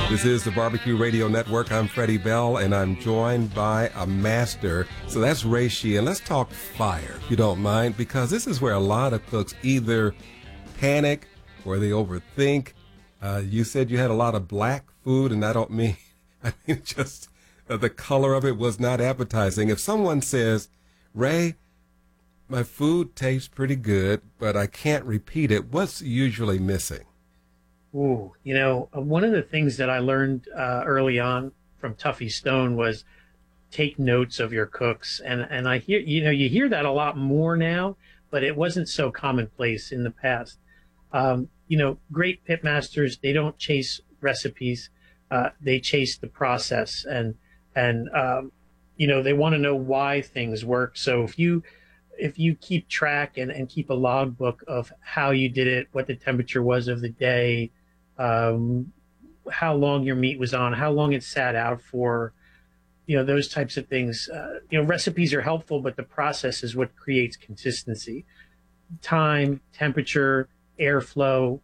This is the Barbecue Radio Network. I'm Freddie Bell, and I'm joined by a master. So that's Ray Sheehan. Let's talk fire, if you don't mind, because this is where a lot of cooks either panic or they overthink. You said you had a lot of black food, and I don't mean, I mean just the color of it was not appetizing. If someone says, Ray, my food tastes pretty good, but I can't repeat it, what's usually missing? Ooh, one of the things that I learned early on from Tuffy Stone was take notes of your cooks. And I hear, you hear that a lot more now, but it wasn't so commonplace in the past. Great pitmasters, they don't chase recipes. They chase the process and they want to know why things work. So if you keep track and keep a logbook of how you did it, what the temperature was of the day, how long your meat was on, how long it sat out for, those types of things. Recipes are helpful, but the process is what creates consistency. Time, temperature, airflow,